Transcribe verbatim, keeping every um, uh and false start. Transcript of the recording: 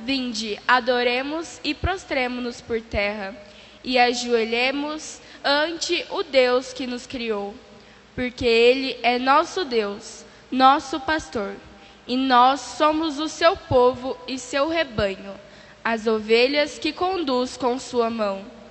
Vinde, adoremos e prostremo-nos por terra, e ajoelhemos ante o Deus que nos criou, porque Ele é nosso Deus, nosso pastor, e nós somos o seu povo e seu rebanho, as ovelhas que conduz com sua mão.